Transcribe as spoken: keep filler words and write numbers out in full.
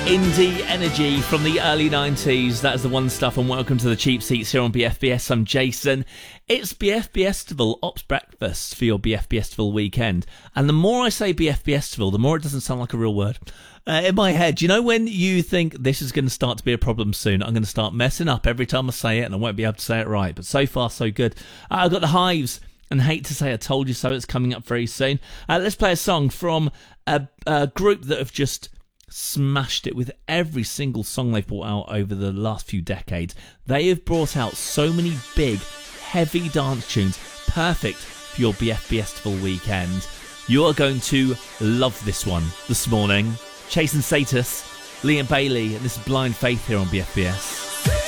Indie energy from the early nineties. That is the one stuff, and welcome to the Cheap Seats here on B F B S. I'm Jason. It's B F B Estival Ops Breakfast for your B F B Estival weekend. And the more I say B F B Estival, the more it doesn't sound like a real word. Uh, in my head, you know when you think this is going to start to be a problem soon? I'm going to start messing up every time I say it and I won't be able to say it right. But so far, so good. Uh, I've got the Hives and Hate to Say I Told You So. It's coming up very soon. Uh, let's play a song from a, a group that have just smashed it with every single song they've brought out over the last few decades. They have brought out so many big, heavy dance tunes, perfect for your B F B Estival weekend. You are going to love this one this morning. Chase and Status, Liam Bailey, and this is Blind Faith here on B F B S.